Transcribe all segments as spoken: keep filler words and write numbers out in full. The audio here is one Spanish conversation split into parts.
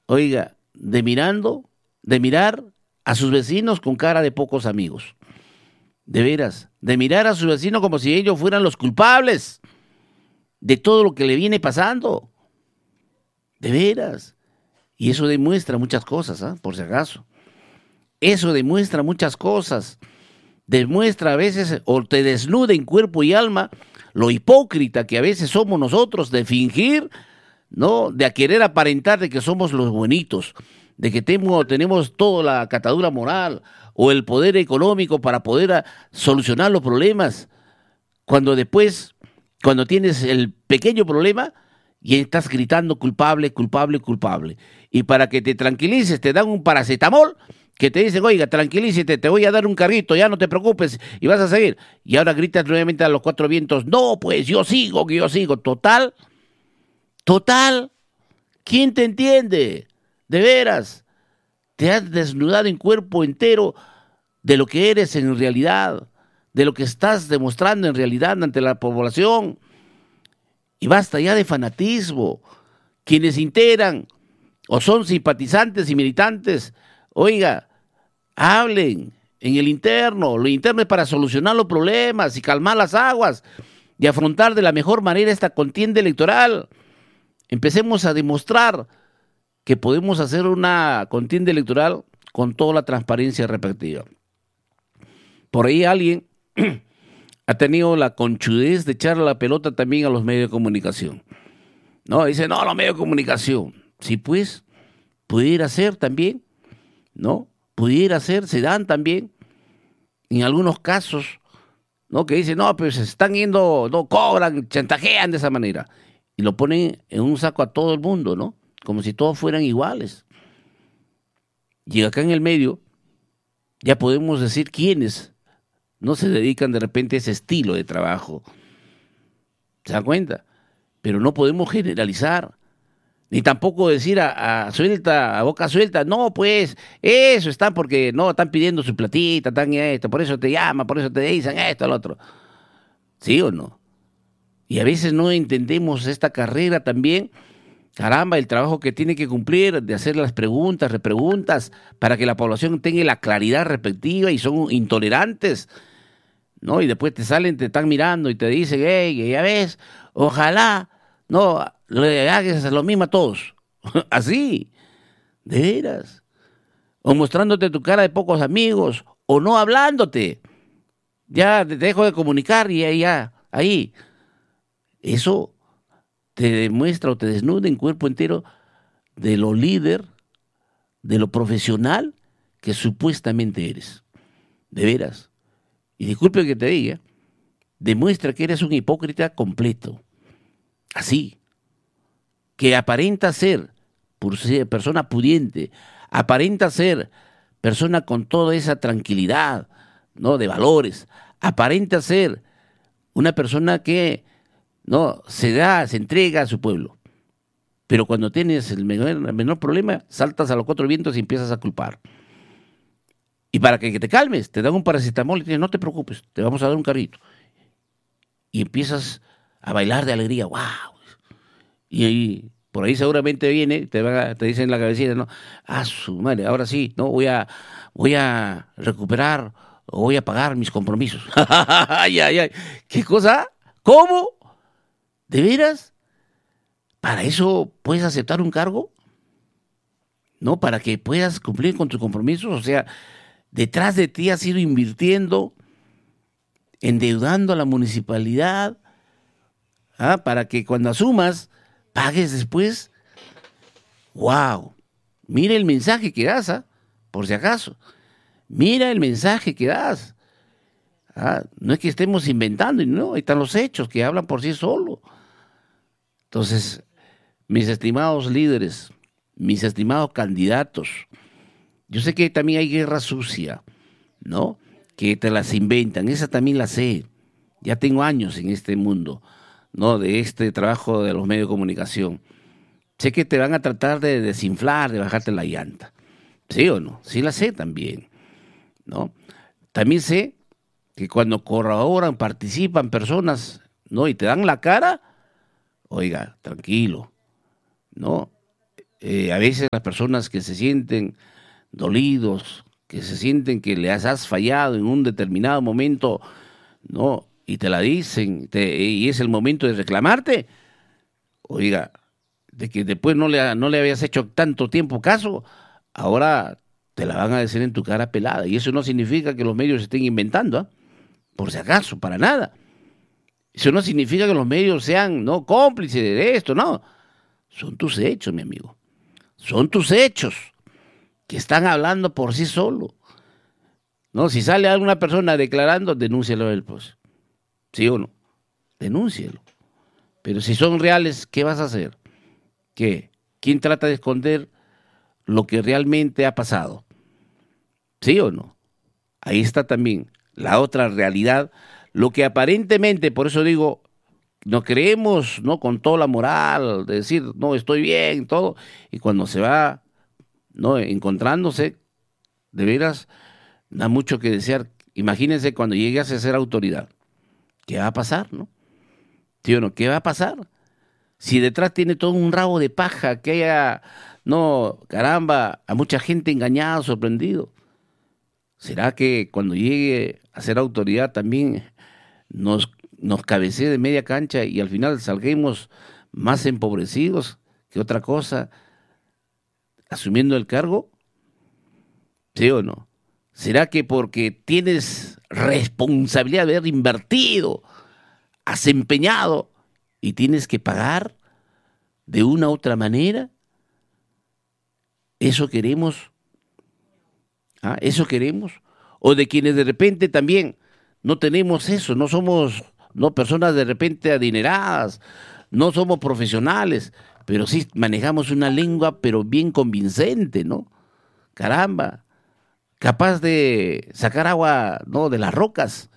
oiga, de mirando, de mirar a sus vecinos con cara de pocos amigos. De veras, de mirar a sus vecinos como si ellos fueran los culpables de todo lo que le viene pasando. De veras. Y eso demuestra muchas cosas, ¿eh? Por si acaso. Eso demuestra muchas cosas. Demuestra a veces, o te desnuda en cuerpo y alma, lo hipócrita que a veces somos nosotros de fingir, ¿no? De a querer aparentar de que somos los buenitos, de que tenemos, tenemos toda la catadura moral o el poder económico para poder a, solucionar los problemas, cuando después, cuando tienes el pequeño problema, y estás gritando culpable, culpable, culpable. Y para que te tranquilices, te dan un paracetamol, que te dicen, oiga, tranquilícete, te voy a dar un carrito, ya no te preocupes, y vas a seguir. Y ahora gritas nuevamente a los cuatro vientos, no, pues yo sigo, que yo sigo. Total, total, ¿quién te entiende? De veras, te has desnudado en cuerpo entero de lo que eres en realidad, de lo que estás demostrando en realidad ante la población. Y basta ya de fanatismo. Quienes integran o son simpatizantes y militantes, oiga, hablen en el interno. Lo interno es para solucionar los problemas y calmar las aguas y afrontar de la mejor manera esta contienda electoral. Empecemos a demostrar que podemos hacer una contienda electoral con toda la transparencia respectiva. Por ahí alguien ha tenido la conchudez de echarle la pelota también a los medios de comunicación. No, dice, no, los medios de comunicación. Sí, pues, pudiera ser también, ¿no? Pudiera ser, se dan también, en algunos casos, ¿no? Que dicen, no, pues están yendo, no, cobran, chantajean de esa manera. Y lo ponen en un saco a todo el mundo, ¿no? Como si todos fueran iguales. Y acá en el medio, ya podemos decir quiénes no se dedican de repente a ese estilo de trabajo. ¿Se dan cuenta? Pero no podemos generalizar, ni tampoco decir a, a suelta, a boca suelta, no, pues, eso están porque no, están pidiendo su platita, están esto, por eso te llaman, por eso te dicen esto, lo otro. ¿Sí o no? Y a veces no entendemos esta carrera también, caramba, el trabajo que tiene que cumplir, de hacer las preguntas, repreguntas, para que la población tenga la claridad respectiva, y son intolerantes, ¿no? Y después te salen, te están mirando y te dicen, hey, ya ves, ojalá, no, le hagas lo mismo a todos. Así, de veras. O mostrándote tu cara de pocos amigos, o no hablándote. Ya te dejo de comunicar y ya, ahí. Eso te demuestra o te desnuda en cuerpo entero de lo líder, de lo profesional que supuestamente eres. De veras. Y disculpe que te diga, demuestra que eres un hipócrita completo. Así. Que aparenta ser, por ser persona pudiente, aparenta ser persona con toda esa tranquilidad, ¿no? De valores. Aparenta ser una persona que, no, se da, se entrega a su pueblo. Pero cuando tienes el menor, el menor problema, saltas a los cuatro vientos y empiezas a culpar. Y para que te calmes, te dan un paracetamol y te dicen, no te preocupes, te vamos a dar un carrito. Y empiezas a bailar de alegría, wow. Y ahí, por ahí seguramente viene, te, va, te dicen en la cabecita, no, ah, su madre, ahora sí, no, voy a, voy a recuperar, o voy a pagar mis compromisos. Ay, ay, ay. ¿Qué cosa? ¿Cómo? ¿De veras? ¿Para eso puedes aceptar un cargo? ¿No? Para que puedas cumplir con tus compromisos. O sea, detrás de ti has ido invirtiendo, endeudando a la municipalidad, ¿ah? Para que cuando asumas, pagues después. ¡Wow! Mira el mensaje que das, ¿ah? Por si acaso. Mira el mensaje que das. ¿Ah? No es que estemos inventando, no, ahí están los hechos que hablan por sí solos. Entonces, mis estimados líderes, mis estimados candidatos, yo sé que también hay guerra sucia, ¿no? Que te las inventan, esa también la sé. Ya tengo años en este mundo, ¿no? De este trabajo de los medios de comunicación. Sé que te van a tratar de desinflar, de bajarte la llanta. ¿Sí o no? Sí la sé también, ¿no? También sé que cuando colaboran, participan personas, ¿no? Y te dan la cara, oiga, tranquilo, ¿no? eh, a veces las personas que se sienten dolidos, que se sienten que les has fallado en un determinado momento, ¿no? Y te la dicen, te, y es el momento de reclamarte, oiga, de que después no le, no le habías hecho tanto tiempo caso, ahora te la van a decir en tu cara pelada. Y eso no significa que los medios estén inventando, ¿eh? Por si acaso, para nada. Eso no significa que los medios sean no cómplices de esto, no. Son tus hechos, mi amigo. Son tus hechos que están hablando por sí solo. No, si sale alguna persona declarando, denúncialo a él, pues. ¿Sí o no? Denúncialo. Pero si son reales, ¿qué vas a hacer? ¿Qué? ¿Quién trata de esconder lo que realmente ha pasado? ¿Sí o no? Ahí está también la otra realidad, lo que aparentemente, por eso digo, nos creemos, ¿no? Con toda la moral, de decir, no, estoy bien, todo, y cuando se va, ¿no? Encontrándose, de veras, da mucho que desear. Imagínense cuando llegues a ser autoridad, ¿qué va a pasar, no? ¿Sí o no? ¿Qué va a pasar? Si detrás tiene todo un rabo de paja, que haya, no, caramba, a mucha gente engañada, sorprendido. ¿Será que cuando llegue a ser autoridad también nos, nos cabecee de media cancha y al final salguemos más empobrecidos que otra cosa, asumiendo el cargo? ¿Sí o no? ¿Será que porque tienes responsabilidad de haber invertido, has empeñado y tienes que pagar de una u otra manera? ¿Eso queremos? ¿Ah? ¿Eso queremos? O de quienes de repente también no tenemos eso, no somos no personas de repente adineradas, no somos profesionales, pero sí manejamos una lengua pero bien convincente, ¿no? Caramba, capaz de sacar agua, ¿no? De las rocas.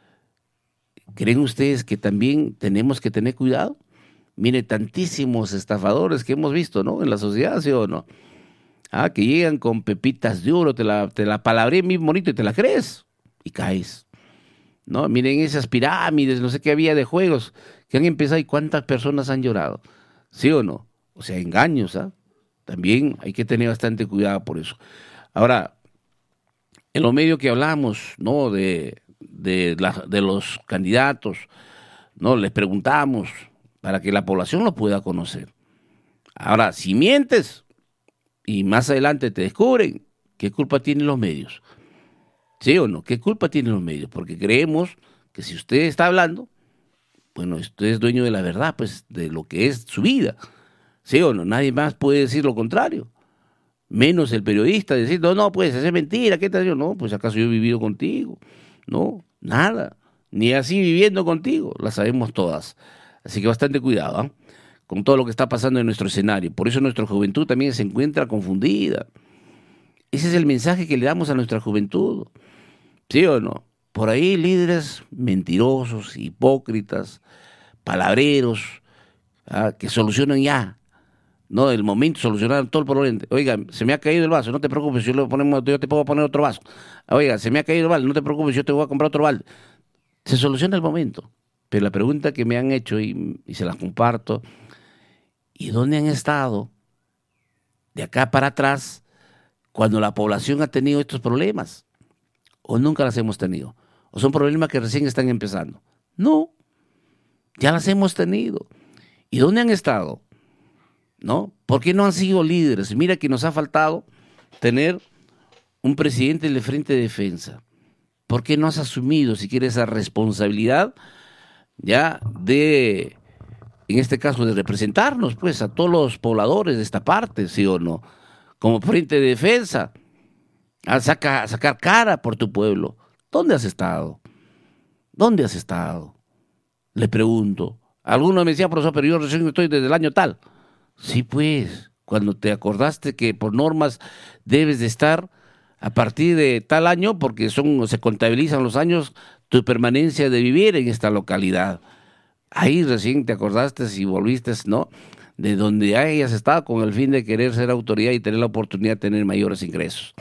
¿Creen ustedes que también tenemos que tener cuidado? Mire, tantísimos estafadores que hemos visto, ¿no? En la sociedad, ¿sí o no? Ah, que llegan con pepitas de oro, te la, te la palabré bien bonito y te la crees y caes. ¿No? Miren esas pirámides, no sé qué había de juegos que han empezado y cuántas personas han llorado. ¿Sí o no? O sea, engaños, ¿ah? También hay que tener bastante cuidado por eso. Ahora, en lo medio que hablamos, ¿no? De, de, la, de los candidatos, ¿no? Les preguntamos para que la población lo pueda conocer. Ahora, si mientes y más adelante te descubren, ¿qué culpa tienen los medios? ¿Sí o no? ¿Qué culpa tienen los medios? Porque creemos que si usted está hablando, bueno, usted es dueño de la verdad, pues, de lo que es su vida. ¿Sí o no? Nadie más puede decir lo contrario. Menos el periodista decir, no, no, pues, es mentira, ¿qué tal? No, pues, ¿acaso yo he vivido contigo? No, nada. Ni así viviendo contigo, las sabemos todas. Así que bastante cuidado, ¿eh? Con todo lo que está pasando en nuestro escenario. Por eso nuestra juventud también se encuentra confundida. Ese es el mensaje que le damos a nuestra juventud. ¿Sí o no? Por ahí líderes mentirosos, hipócritas, palabreros, ¿ah? Que solucionan ya, ¿no? El momento solucionar todo el problema. Oiga, se me ha caído el vaso, no te preocupes, yo, le ponemos, yo te puedo poner otro vaso. Oiga, se me ha caído el balde, no te preocupes, yo te voy a comprar otro balde. Se soluciona el momento. Pero la pregunta que me han hecho y, y se las comparto, ¿y dónde han estado de acá para atrás cuando la población ha tenido estos problemas? ¿O nunca las hemos tenido? ¿O son problemas que recién están empezando? No, ya las hemos tenido. ¿Y dónde han estado? ¿No? ¿Por qué no han sido líderes? Mira que nos ha faltado tener un presidente del Frente de Defensa. ¿Por qué no has asumido, si quieres, esa responsabilidad ya de, en este caso, de representarnos, pues, a todos los pobladores de esta parte, ¿sí o no? Como Frente de Defensa, a, saca, a sacar cara por tu pueblo. ¿Dónde has estado? ¿Dónde has estado? Le pregunto. Alguno me decía, profesor, pero yo recién estoy desde el año tal. Sí, pues, cuando te acordaste que por normas debes de estar a partir de tal año, porque son se contabilizan los años, tu permanencia de vivir en esta localidad. Ahí recién te acordaste y volviste, ¿no? De donde hayas estado con el fin de querer ser autoridad y tener la oportunidad de tener mayores ingresos.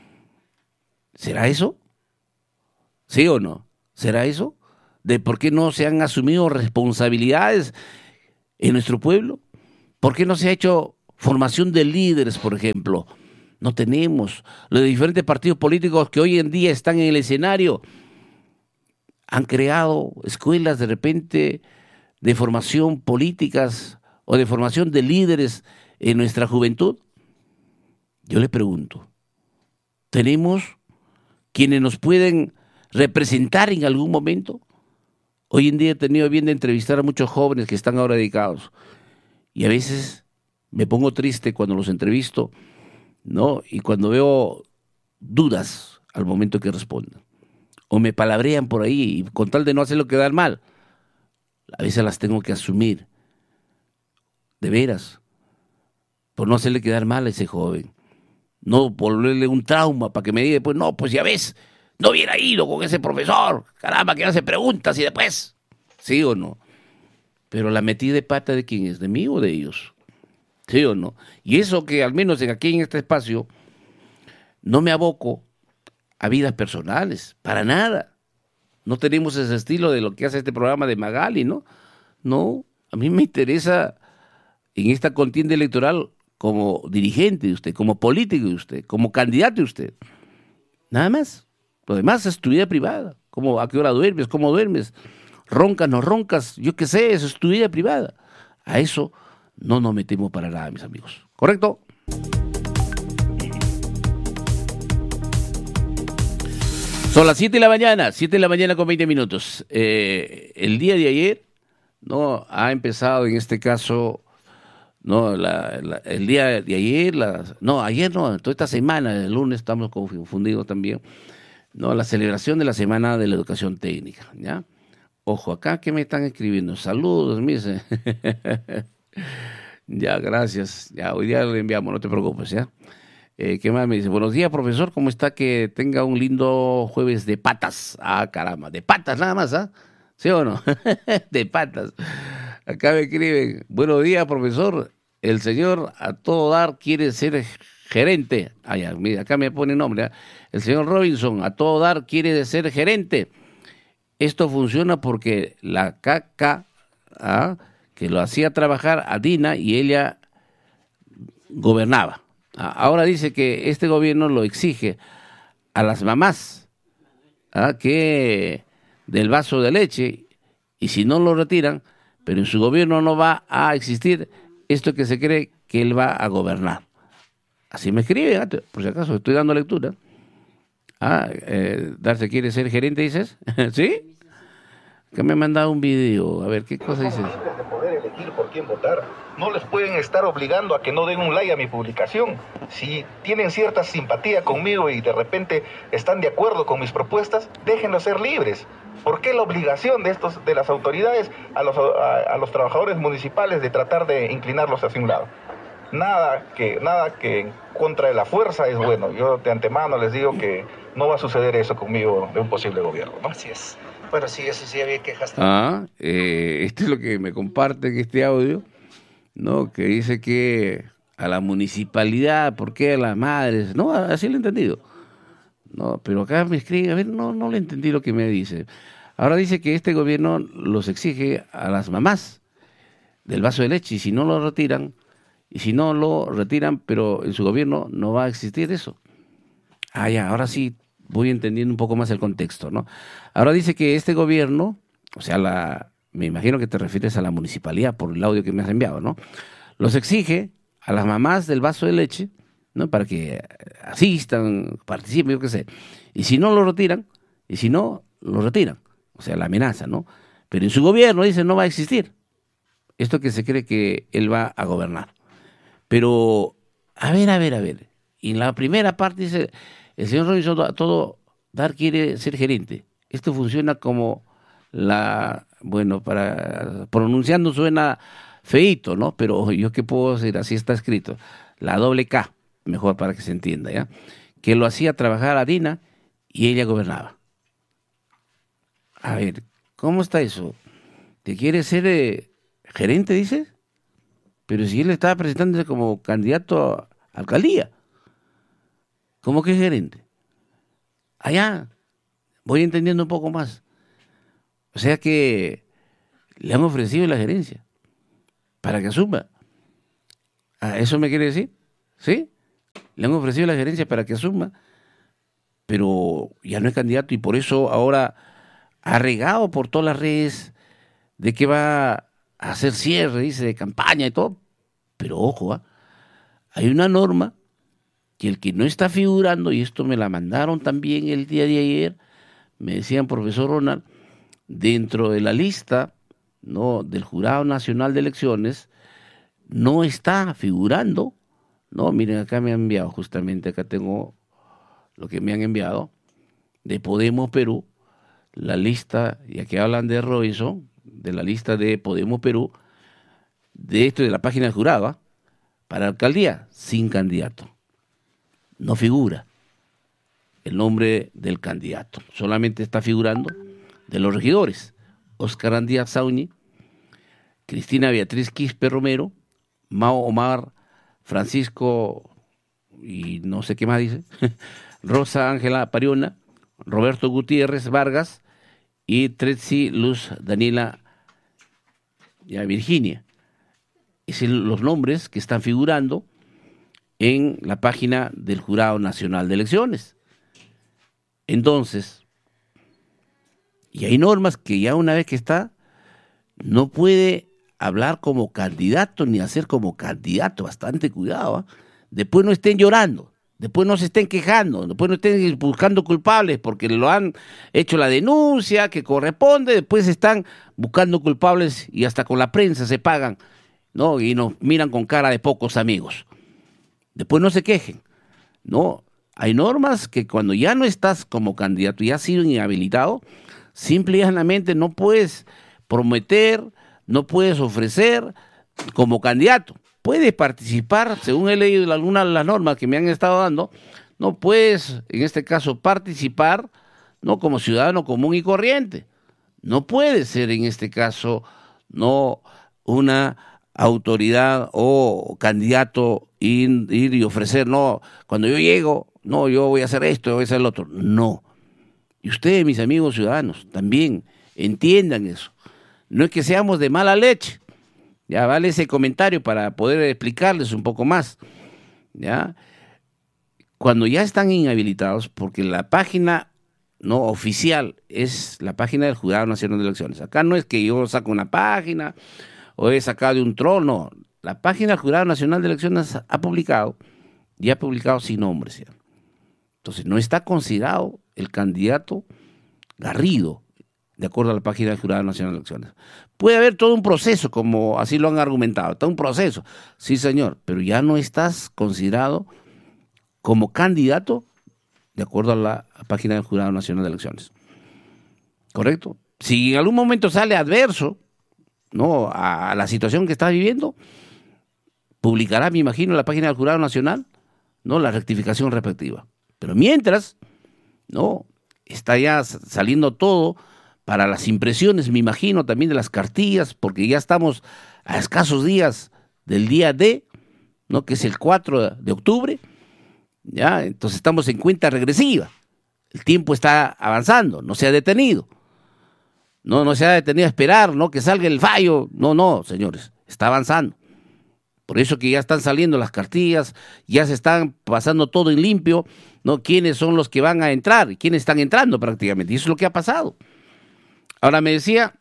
¿Será eso? ¿Sí o no? ¿Será eso? ¿De por qué no se han asumido responsabilidades en nuestro pueblo? ¿Por qué no se ha hecho Formación de líderes, por ejemplo. No tenemos. Los diferentes partidos políticos que hoy en día están en el escenario han creado escuelas de repente de formación políticas o de formación de líderes en nuestra juventud. Yo le pregunto, ¿tenemos quienes nos pueden representar en algún momento? Hoy en día he tenido bien de entrevistar a muchos jóvenes que están ahora dedicados y a veces me pongo triste cuando los entrevisto, ¿no? Y cuando veo dudas al momento que responden o me palabrean por ahí y con tal de no hacerlo quedar mal, a veces las tengo que asumir, de veras, por no hacerle quedar mal a ese joven, no volverle un trauma para que me diga, pues no, pues ya ves, no hubiera ido con ese profesor, caramba, que hace preguntas y después, ¿sí o no? Pero la metida de pata, ¿de quién es? ¿De mí o de ellos? ¿Sí o no? Y eso que al menos aquí en este espacio no me aboco a vidas personales, para nada. No tenemos ese estilo de lo que hace este programa de Magali, ¿no? No, a mí me interesa en esta contienda electoral como dirigente de usted, como político de usted, como candidato de usted. Nada más. Lo demás es tu vida privada. ¿Cómo, a qué hora duermes? ¿Cómo duermes? ¿Roncas, no roncas? Yo qué sé, eso es tu vida privada. A eso no nos metemos para nada, mis amigos. ¿Correcto? Son las siete de la mañana, siete de la mañana con veinte minutos. Eh, el día de ayer, ¿no? Ha empezado en este caso, no, la, la, el día de ayer, la, no, ayer no, toda esta semana, el lunes estamos confundidos también, no, la celebración de la Semana de la Educación Técnica, ¿ya? Ojo, acá que me están escribiendo, saludos, me dice. Ya, gracias, ya, hoy día le enviamos, no te preocupes, ¿ya? Eh, ¿Qué más me dice? Buenos días, profesor, ¿cómo está? Que tenga un lindo jueves de patas. Ah, caramba, de patas nada más, ¿ah? ¿Sí o no? De patas. Acá me escriben, buenos días, profesor, el señor a todo dar quiere ser gerente. Ah, ya, mira, acá me pone nombre, ¿eh? El señor Robinson a todo dar quiere ser gerente. Esto funciona porque la K K, ¿ah? Que lo hacía trabajar a Dina y ella gobernaba. Ahora dice que este gobierno lo exige a las mamás, ¿ah? Que del vaso de leche, y si no lo retiran, pero en su gobierno no va a existir esto que se cree que él va a gobernar. Así me escribe, ¿ah? Por si acaso, estoy dando lectura. Ah, eh, Darse quiere ser gerente, dices, ¿sí? Que me ha mandado un video, a ver, ¿qué cosa dices? De poder elegir por quién votar. No les pueden estar obligando a que no den un like a mi publicación. Si tienen cierta simpatía conmigo y de repente están de acuerdo con mis propuestas, déjenlos ser libres. ¿Por qué la obligación de estos, de las autoridades a los, a, a los trabajadores municipales de tratar de inclinarlos hacia un lado? Nada que, nada que en contra de la fuerza es bueno. Yo de antemano les digo que no va a suceder eso conmigo de un posible gobierno, ¿no? Así es. Bueno, sí, eso sí había quejas. Ah, eh, esto es lo que me comparten este audio, ¿no? Que dice que a la municipalidad, ¿por qué a las madres? No, así lo he entendido. No, pero acá me escribe, a ver, no, no le entendí lo que me dice. Ahora dice que este gobierno los exige a las mamás del vaso de leche, y si no lo retiran, y si no lo retiran, pero en su gobierno no va a existir eso. Ah, ya, ahora sí voy entendiendo un poco más el contexto, ¿no? Ahora dice que este gobierno, o sea, la, me imagino que te refieres a la municipalidad por el audio que me has enviado, ¿no? Los exige a las mamás del vaso de leche, ¿no? Para que asistan, participen, yo qué sé. Y si no lo retiran, y si no, lo retiran. O sea, la amenaza, ¿no? Pero en su gobierno, dice, no va a existir. Esto que se cree que él va a gobernar. Pero, a ver, a ver, a ver. Y en la primera parte dice, el señor Robinson a todo dar quiere ser gerente. Esto funciona como la, bueno, para pronunciando suena feíto, ¿no? Pero yo qué puedo decir, así está escrito. La doble K, mejor para que se entienda, ¿ya? Que lo hacía trabajar a Dina y ella gobernaba. A ver, ¿cómo está eso? ¿Te quiere ser eh, gerente, dices? Pero si él estaba presentándose como candidato a alcaldía. ¿Cómo que gerente? Allá, voy entendiendo un poco más. O sea que le han ofrecido la gerencia para que asuma. ¿A eso me quiere decir? ¿Sí? Le han ofrecido la gerencia para que asuma, pero ya no es candidato y por eso ahora ha regado por todas las redes de que va a hacer cierre, dice, de campaña y todo. Pero ojo, ¿eh? Hay una norma que el que no está figurando, y esto me la mandaron también el día de ayer, me decían, profesor Ronald, dentro de la lista, ¿no?, del Jurado Nacional de Elecciones, no está figurando, no, miren, acá me han enviado, justamente acá tengo lo que me han enviado, de Podemos Perú, la lista, y aquí hablan de Robinson, de la lista de Podemos Perú, de esto de la página del jurado, ¿eh? Para alcaldía, sin candidato. No figura el nombre del candidato, solamente está figurando de los regidores, Oscar Andía Sauni, Cristina Beatriz Quispe Romero, Mao Omar Francisco, y no sé qué más dice, Rosa Ángela Pariona, Roberto Gutiérrez Vargas y Tretzi Luz Daniela ya, Virginia. Es el, los nombres que están figurando en la página del Jurado Nacional de Elecciones. Entonces, y hay normas que ya una vez que está, no puede hablar como candidato ni hacer como candidato, bastante cuidado, ¿eh? Después no estén llorando, después no se estén quejando, después no estén buscando culpables porque lo han hecho la denuncia que corresponde, después están buscando culpables y hasta con la prensa se pagan, ¿no? Y nos miran con cara de pocos amigos. Después no se quejen, ¿no? Hay normas que cuando ya no estás como candidato y has sido inhabilitado, simple y llanamente no puedes prometer, no puedes ofrecer como candidato. Puedes participar, según he leído algunas de las normas que me han estado dando, no puedes, en este caso, participar, no como ciudadano común y corriente. No puedes ser, en este caso, no una autoridad o candidato ir, ir y ofrecer, no, cuando yo llego, no, yo voy a hacer esto, yo voy a hacer lo otro. No. Y ustedes, mis amigos ciudadanos, también entiendan eso. No es que seamos de mala leche. Ya vale ese comentario para poder explicarles un poco más. Ya, cuando ya están inhabilitados, porque la página no oficial es la página del Jurado Nacional de Elecciones. Acá no es que yo saco una página o he sacado de un troll, no. La página del Jurado Nacional de Elecciones ha publicado y ha publicado sin nombres. ¿Ya? Entonces no está considerado el candidato Garrido, de acuerdo a la página del Jurado Nacional de Elecciones. Puede haber todo un proceso, como así lo han argumentado, todo un proceso, sí señor, pero ya no estás considerado como candidato de acuerdo a la página del Jurado Nacional de Elecciones. ¿Correcto? Si en algún momento sale adverso, ¿no?, a la situación que estás viviendo, publicará, me imagino, en la página del Jurado Nacional, ¿no?, la rectificación respectiva. Pero mientras, ¿no?, está ya saliendo todo para las impresiones, me imagino, también de las cartillas, porque ya estamos a escasos días del día D, ¿no?, que es el cuatro de octubre, ya, entonces estamos en cuenta regresiva. El tiempo está avanzando, no se ha detenido. No, no se ha detenido a esperar, ¿no?, que salga el fallo. No, no, señores, está avanzando. Por eso que ya están saliendo las cartillas, ya se están pasando todo en limpio, ¿no? Quiénes son los que van a entrar y quiénes están entrando prácticamente. Y eso es lo que ha pasado. Ahora me decía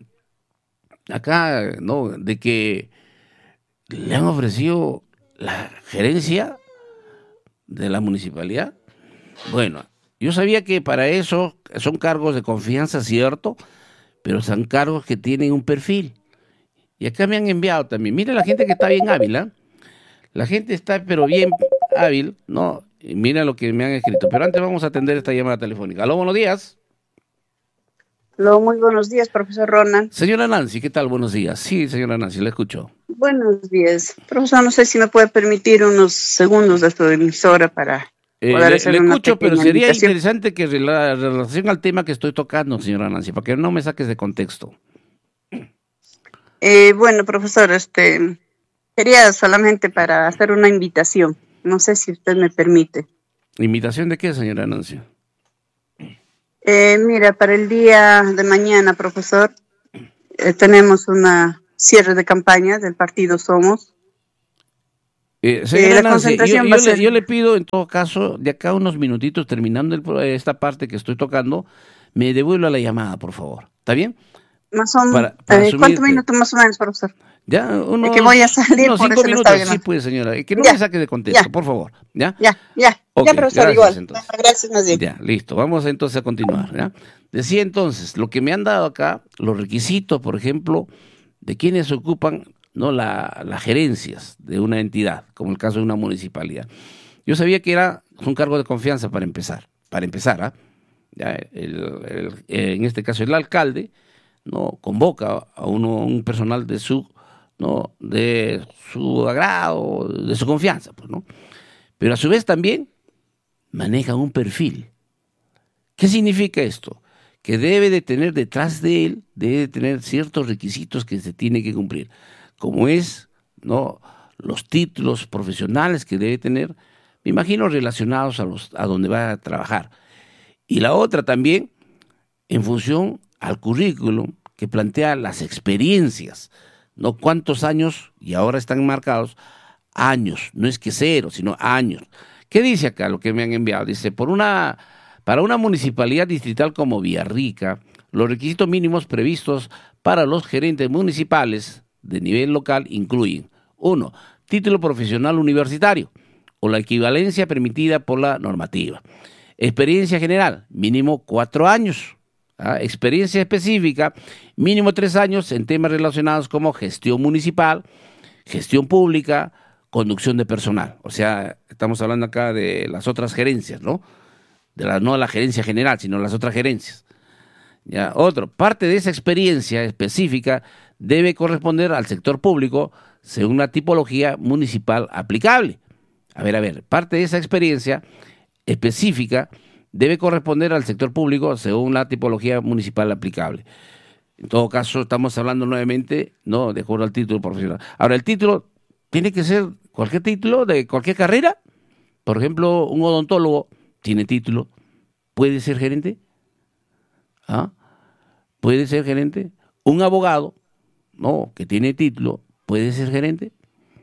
acá, ¿no?, de que le han ofrecido la gerencia de la municipalidad. Bueno, yo sabía que para eso son cargos de confianza, cierto, pero son cargos que tienen un perfil. Y acá me han enviado también. Mira la gente que está bien hábil, ¿eh? La gente está pero bien hábil, ¿no? Y mira lo que me han escrito. Pero antes vamos a atender esta llamada telefónica. Aló, buenos días. Aló, muy buenos días, profesor Ronald. Señora Nancy, ¿qué tal? Buenos días. Sí, señora Nancy, la escucho. Buenos días. Profesor, no sé si me puede permitir unos segundos de su emisora para eh, poder le, hacer le una escucho, pero sería invitación. interesante que en relación al tema que estoy tocando, señora Nancy, para que no me saques de contexto. Eh, bueno, profesor, este, quería solamente para hacer una invitación. No sé si usted me permite. ¿Invitación de qué, señora Nancy? Eh, mira, para el día de mañana, profesor, eh, tenemos una cierre de campaña del partido Somos. Eh, señora la Nancy, yo, yo, le, yo le pido en todo caso, de acá unos minutitos, terminando el, esta parte que estoy tocando, me devuelva la llamada, por favor. ¿Está bien? Más o menos. Eh, ¿Cuántos minutos más o menos, profesor? Ya, unos, es que voy a salir unos por cinco eso minutos, sí, pues, señora. Que no ya, me saque de contexto, ya, por favor. ¿Ya? Ya, ya. Okay, ya, profesor, gracias, igual. Entonces. Gracias, más bien. Ya, listo. Vamos entonces a continuar. ¿Ya? Decía entonces, lo que me han dado acá, los requisitos, por ejemplo, de quienes ocupan no la, las gerencias de una entidad, como el caso de una municipalidad. Yo sabía que era un cargo de confianza para empezar, para empezar, ¿ah? Ya, el, el, en este caso el alcalde no convoca a uno, un personal de su, no, de su agrado, de su confianza, pues, ¿no? Pero a su vez también maneja un perfil. ¿Qué significa esto? Que debe de tener detrás de él, debe de tener ciertos requisitos que se tiene que cumplir, como es, ¿no?, los títulos profesionales que debe tener, me imagino relacionados a, los, a donde va a trabajar. Y la otra también, en función al currículum que plantea las experiencias, no cuántos años, y ahora están marcados, años, no es que cero, sino años. ¿Qué dice acá lo que me han enviado? Dice, por una, para una municipalidad distrital como Villarrica, los requisitos mínimos previstos para los gerentes municipales de nivel local incluyen, uno, título profesional universitario o la equivalencia permitida por la normativa. Experiencia general, mínimo cuatro años. ¿Ah? Experiencia específica, mínimo tres años en temas relacionados como gestión municipal, gestión pública, conducción de personal. O sea, estamos hablando acá de las otras gerencias, ¿no? De la, no la gerencia general, sino las otras gerencias. Ya, otro, parte de esa experiencia específica debe corresponder al sector público según la tipología municipal aplicable. A ver, a ver, parte de esa experiencia específica debe corresponder al sector público según la tipología municipal aplicable. En todo caso, estamos hablando nuevamente, no, de acuerdo al título profesional. Ahora, el título tiene que ser cualquier título de cualquier carrera. Por ejemplo, un odontólogo tiene título, ¿puede ser gerente? ¿Ah? ¿Puede ser gerente? Un abogado, no, que tiene título, ¿puede ser gerente?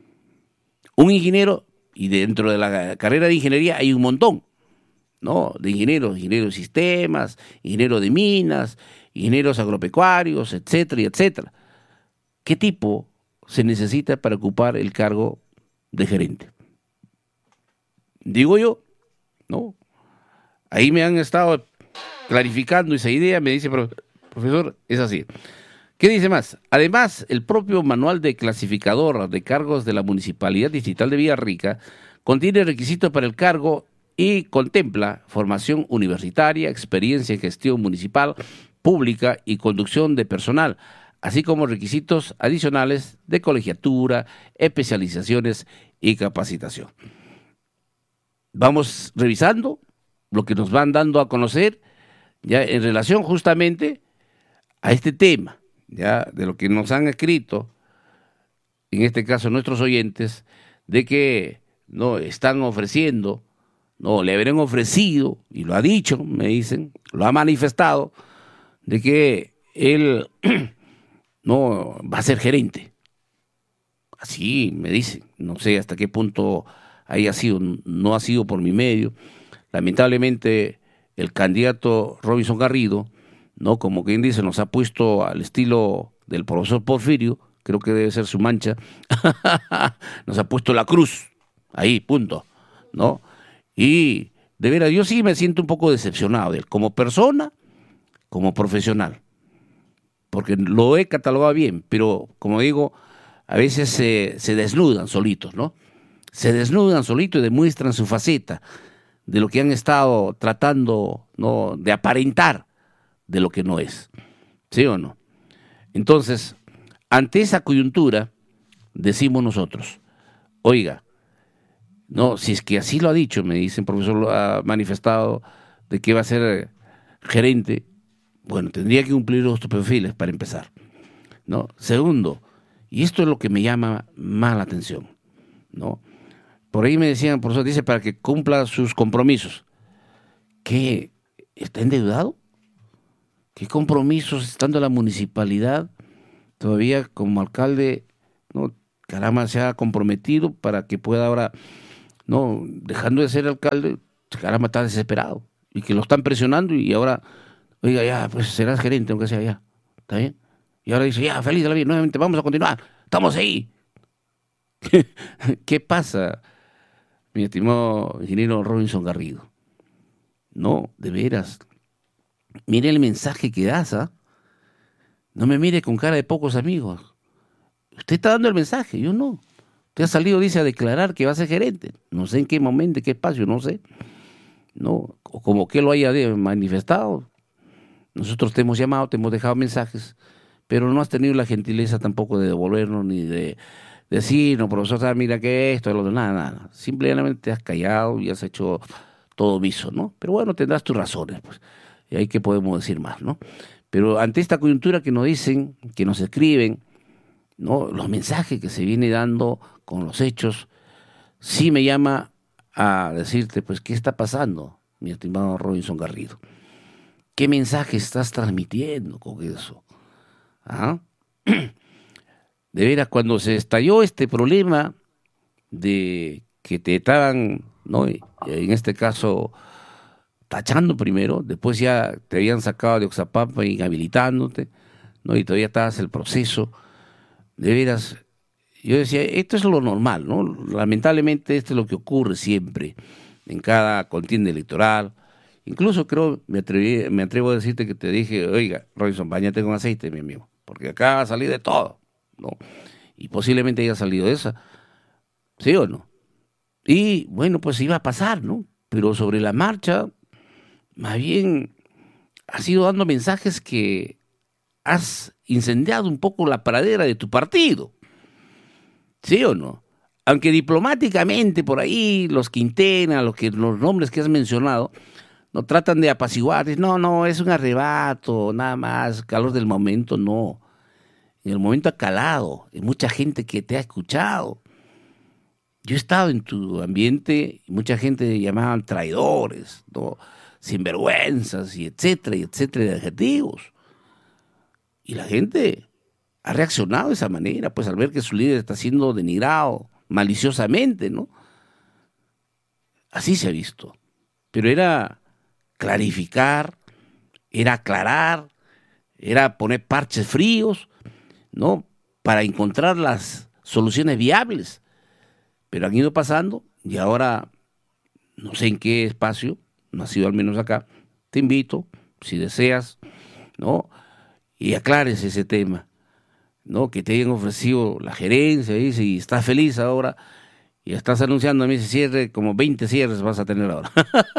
Un ingeniero, y dentro de la carrera de ingeniería hay un montón, ¿no? De ingenieros, ingenieros de sistemas, ingenieros de minas, ingenieros agropecuarios, etcétera, etcétera. ¿Qué tipo se necesita para ocupar el cargo de gerente? Digo yo, ¿no? Ahí me han estado clarificando esa idea, me dice, profesor, es así. ¿Qué dice más? Además, el propio manual de clasificador de cargos de la Municipalidad Distrital de Villarrica contiene requisitos para el cargo y contempla formación universitaria, experiencia en gestión municipal, pública y conducción de personal, así como requisitos adicionales de colegiatura, especializaciones y capacitación. Vamos revisando lo que nos van dando a conocer ya en relación justamente a este tema, ya de lo que nos han escrito, en este caso nuestros oyentes, de que no están ofreciendo, no le habrían ofrecido, y lo ha dicho, me dicen, lo ha manifestado, de que él no va a ser gerente. Así me dicen, no sé hasta qué punto haya sido, no ha sido por mi medio. Lamentablemente el candidato Robinson Garrido, no, como quien dice, nos ha puesto al estilo del profesor Porfirio, creo que debe ser su mancha, nos ha puesto la cruz, ahí, punto, ¿no? Y de veras, yo sí me siento un poco decepcionado de él, como persona, como profesional, porque lo he catalogado bien, pero como digo, a veces se, se desnudan solitos, ¿no? Se desnudan solitos y demuestran su faceta de lo que han estado tratando, ¿no?, de aparentar de lo que no es, ¿sí o no? Entonces, ante esa coyuntura, decimos nosotros, oiga, no, si es que así lo ha dicho, me dicen, profesor, lo ha manifestado de que va a ser gerente, bueno, tendría que cumplir los perfiles para empezar, ¿no? Segundo, y esto es lo que me llama más la atención, ¿no? Por ahí me decían, profesor, dice, para que cumpla sus compromisos. ¿Qué? ¿Está endeudado? ¿Qué compromisos, estando en la municipalidad, todavía como alcalde, no caramba, se ha comprometido para que pueda ahora, no, dejando de ser alcalde, caramba, está desesperado. Y que lo están presionando y ahora, oiga, ya, pues serás gerente, aunque sea ya. ¿Está bien? Y ahora dice, ya, feliz de la vida, nuevamente vamos a continuar. Estamos ahí. ¿Qué pasa, mi estimado ingeniero Robinson Garrido? No, de veras. Mire el mensaje que das, ¿ah? No me mire con cara de pocos amigos. Usted está dando el mensaje, yo no. Usted ha salido, dice, a declarar que va a ser gerente. No sé en qué momento, en qué espacio, no sé. No, o como que lo haya manifestado. Nosotros te hemos llamado, te hemos dejado mensajes, pero no has tenido la gentileza tampoco de devolvernos ni de decir, no, profesor, mira que esto, lo de nada, nada. Simplemente te has callado y has hecho todo omiso, ¿no? Pero bueno, tendrás tus razones, pues. Y ahí que podemos decir más, ¿no? Pero ante esta coyuntura que nos dicen, que nos escriben, ¿no? Los mensajes que se viene dando con los hechos, sí me llama a decirte, pues, ¿qué está pasando, mi estimado Robinson Garrido? ¿Qué mensaje estás transmitiendo con eso? ¿Ah? De veras, cuando se estalló este problema de que te estaban, ¿no? En este caso, tachando primero, después ya te habían sacado de Oxapampa inhabilitándote, ¿no? Y todavía estabas en el proceso. De veras, yo decía, esto es lo normal, ¿no? Lamentablemente esto es lo que ocurre siempre en cada contienda electoral. Incluso creo, me, atreví, me atrevo a decirte que te dije, oiga, Robinson, bañate con aceite, mi amigo, porque acá va a salir de todo, ¿no? Y posiblemente haya salido esa, ¿sí o no? Y bueno, pues iba a pasar, ¿no? Pero sobre la marcha, más bien, has ido dando mensajes que has incendiado un poco la pradera de tu partido, ¿sí o no? Aunque diplomáticamente por ahí los Quintena, los, que, los nombres que has mencionado, no tratan de apaciguar, dicen, no, no, es un arrebato, nada más, calor del momento, no. En el momento ha calado, hay mucha gente que te ha escuchado. Yo he estado en tu ambiente y mucha gente llamaban traidores, ¿no? Sinvergüenzas, y etcétera, y etcétera, de adjetivos. Y la gente ha reaccionado de esa manera, pues al ver que su líder está siendo denigrado maliciosamente, ¿no? Así se ha visto. Pero era clarificar, era aclarar, era poner parches fríos, ¿no? Para encontrar las soluciones viables. Pero han ido pasando y ahora, no sé en qué espacio, no ha sido al menos acá, te invito, si deseas, ¿no? Y aclares ese tema, ¿no? Que te hayan ofrecido la gerencia, dice, y estás feliz ahora, y estás anunciando a mí ese cierre, como veinte cierres vas a tener ahora.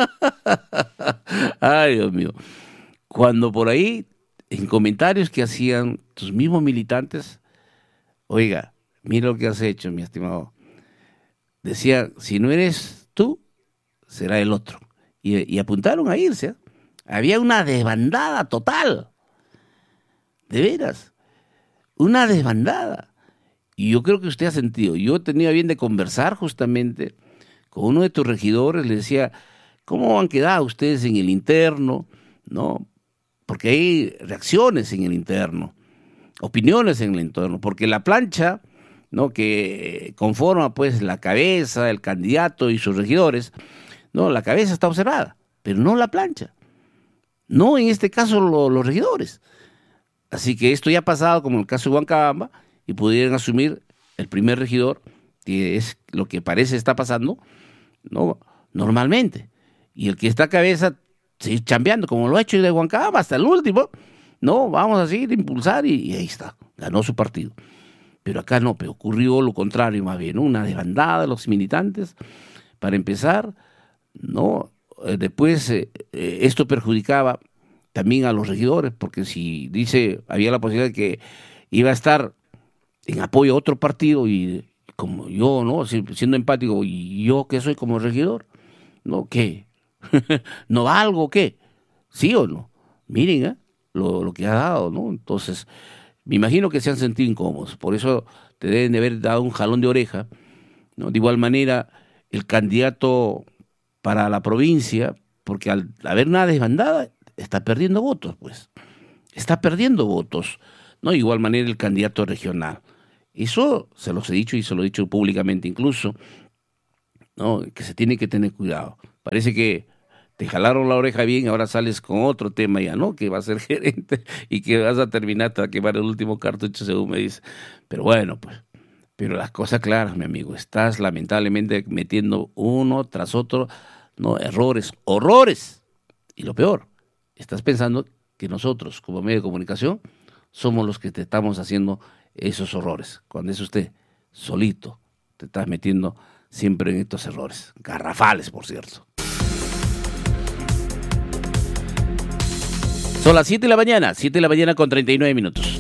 Ay, Dios mío. Cuando por ahí, en comentarios que hacían tus mismos militantes, oiga, mira lo que has hecho, mi estimado. Decía, si no eres tú, será el otro. Y, y apuntaron a irse, ¿eh? Había una desbandada total. De veras. Una desbandada. Y yo creo que usted ha sentido. Yo tenía bien de conversar justamente con uno de tus regidores. Le decía, ¿cómo han quedado ustedes en el interno? ¿No? Porque hay reacciones en el interno, opiniones en el interno. Porque la plancha, ¿no? Que conforma pues la cabeza, el candidato y sus regidores, no, la cabeza está observada, pero no la plancha. No en este caso lo, los regidores. Así que esto ya ha pasado como en el caso de Huancabamba y pudieran asumir el primer regidor, que es lo que parece está pasando, ¿no? Normalmente. Y el que está a cabeza, seguir chambeando, como lo ha hecho de Huancabamba hasta el último. No, vamos a seguir, impulsar y, y ahí está, ganó su partido. Pero acá no, pero ocurrió lo contrario más bien, ¿no? Una desbandada de los militantes, para empezar, ¿no? Eh, después eh, eh, esto perjudicaba también a los regidores, porque si dice, había la posibilidad de que iba a estar en apoyo a otro partido y como yo, ¿no? Siendo empático, y yo que soy como regidor, ¿no? ¿Qué? ¿No valgo o qué? ¿Sí o no? Miren, ¿eh? Lo, lo que ha dado, ¿no? Entonces, me imagino que se han sentido incómodos, por eso te deben de haber dado un jalón de oreja, ¿no? De igual manera, el candidato para la provincia, porque al haber una desbandada, está perdiendo votos, pues. Está perdiendo votos, ¿no? De igual manera el candidato regional. Eso se los he dicho y se lo he dicho públicamente incluso, ¿no? Que se tiene que tener cuidado. Parece que te jalaron la oreja bien, ahora sales con otro tema ya, ¿no? Que vas a ser gerente y que vas a terminar hasta quemar el último cartucho, según me dice. Pero bueno, pues, pero las cosas claras, mi amigo, estás lamentablemente metiendo uno tras otro, ¿no? Errores, horrores. Y lo peor, estás pensando que nosotros, como medio de comunicación, somos los que te estamos haciendo esos horrores. Cuando es usted solito, te estás metiendo siempre en estos errores. Garrafales, por cierto. Son las siete de la mañana, siete de la mañana con treinta y nueve minutos.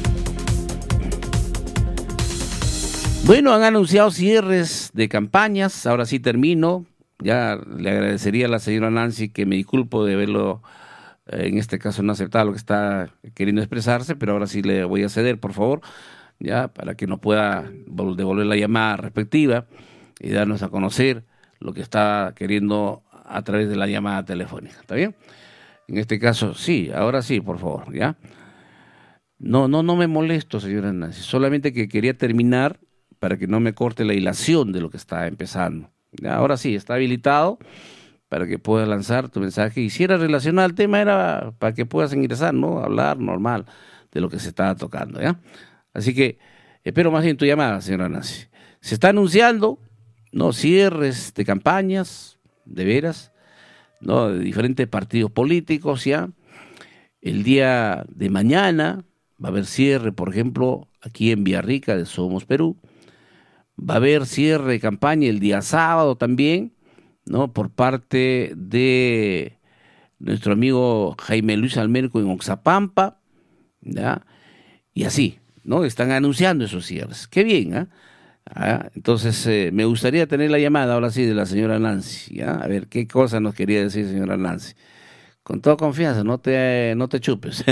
Bueno, han anunciado cierres de campañas, ahora sí termino. Ya le agradecería a la señora Nancy que me disculpo de haberlo, eh, en este caso no aceptado lo que está queriendo expresarse, pero ahora sí le voy a ceder, por favor, ya para que nos pueda devolver la llamada respectiva y darnos a conocer lo que está queriendo a través de la llamada telefónica. ¿Está bien? En este caso, sí, ahora sí, por favor, ¿ya? No, no, no me molesto, señora Nancy, solamente que quería terminar para que no me corte la hilación de lo que está empezando. ¿Ya? Ahora sí, está habilitado para que puedas lanzar tu mensaje. Y si era relacionado al tema, era para que puedas ingresar, ¿no? Hablar normal de lo que se estaba tocando, ¿ya? Así que espero más bien tu llamada, señora Nancy. Se está anunciando, ¿no? Cierres de campañas, de veras, ¿no? De diferentes partidos políticos, ¿ya? El día de mañana va a haber cierre, por ejemplo, aquí en Villarrica de Somos Perú. Va a haber cierre de campaña el día sábado también, ¿no? Por parte de nuestro amigo Jaime Luis Almerco en Oxapampa, ¿ya? Y así, ¿no? Están anunciando esos cierres. Qué bien, ¿eh? ¿Ah? Entonces, eh, me gustaría tener la llamada ahora sí de la señora Nancy, ¿ya? A ver, ¿qué cosa nos quería decir señora Nancy? Con toda confianza, no te, no te chupes.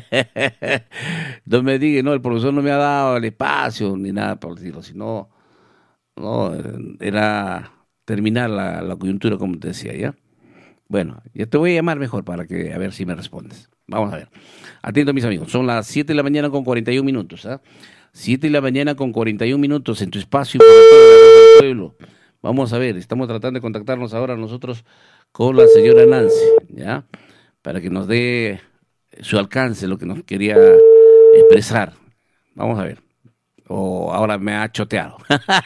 No me digas, no, el profesor no me ha dado el espacio ni nada por decirlo, sino, no, era terminar la, la coyuntura como te decía, ¿ya? Bueno, ya te voy a llamar mejor para que a ver si me respondes. Vamos a ver. Atento, mis amigos, son las siete de la mañana con cuarenta y un minutos, ¿ah? ¿eh? siete de la mañana con cuarenta y un minutos en tu espacio informativo del pueblo. Vamos a ver, estamos tratando de contactarnos ahora nosotros con la señora Nancy, ¿ya? Para que nos dé su alcance, lo que nos quería expresar. Vamos a ver. O ahora me ha choteado.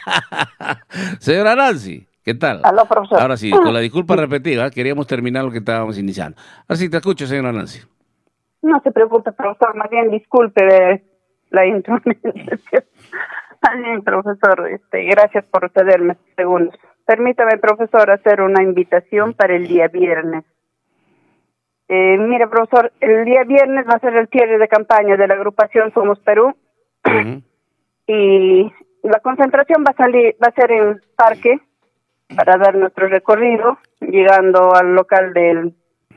Señora Nancy, ¿qué tal? Aló, profesor. Ahora sí, con la disculpa repetida, queríamos terminar lo que estábamos iniciando. Así te escucho, señora Nancy. No se preocupe, profesor, más bien disculpe la intromisión. Bien, profesor, este, gracias por cederme segundos. Permítame, profesor, hacer una invitación para el día viernes. Eh, mire, profesor, el día viernes va a ser el cierre de campaña de la agrupación Somos Perú. Uh-huh. Y la concentración va a salir, va a ser en Parque para dar nuestro recorrido, llegando al local del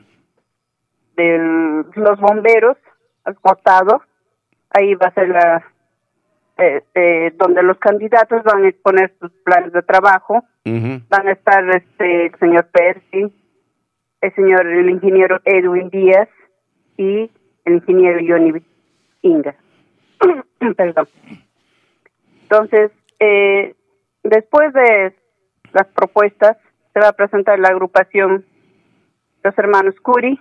de los bomberos, al costado. Ahí va a ser la eh, eh, donde los candidatos van a exponer sus planes de trabajo. Uh-huh. Van a estar este el señor Percy, el señor el ingeniero Edwin Díaz y el ingeniero Johnny Inga. Perdón. Entonces, eh, después de las propuestas, se va a presentar la agrupación Los Hermanos Curi,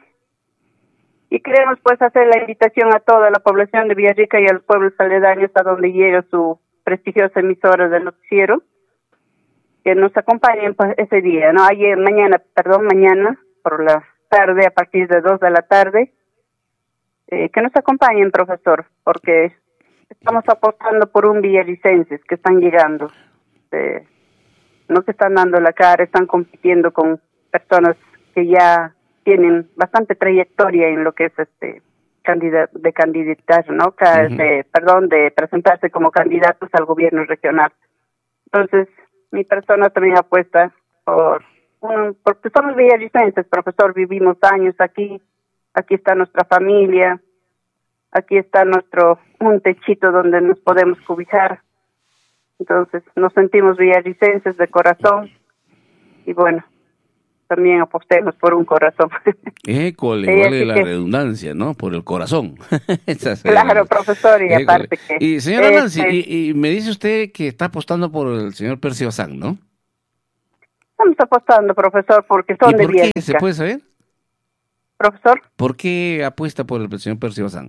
y queremos pues hacer la invitación a toda la población de Villarrica y a los pueblos aledaños a donde llega su prestigiosa emisora del noticiero, que nos acompañen pues, ese día, ¿no? Ayer, mañana, perdón, mañana, por la tarde, a partir de dos de la tarde, eh, que nos acompañen, profesor, porque estamos apostando por un villarricenses que están llegando, eh, no se están dando la cara, están compitiendo con personas que ya tienen bastante trayectoria en lo que es este candidato de candidatar, ¿no? Ca- uh-huh. de, perdón, de presentarse como candidatos al gobierno regional. Entonces, mi persona también apuesta por, un, porque somos villarricenses, profesor, vivimos años aquí, aquí está nuestra familia, aquí está nuestro, un techito donde nos podemos cobijar. Entonces, nos sentimos villarricenses de corazón y bueno, también apostemos por un corazón. École, Sí, vale así la que- redundancia, ¿no? Por el corazón. Esa sería Claro, la- profesor, y École. aparte que... Y señora Nancy, este, y, y me dice usted que está apostando por el señor Percy Bazán, ¿no? estamos apostando, profesor, porque ¿Y son de por qué? ¿Se Villarrica. puede saber? Profesor, ¿Por qué apuesta por el señor Percy Bazán?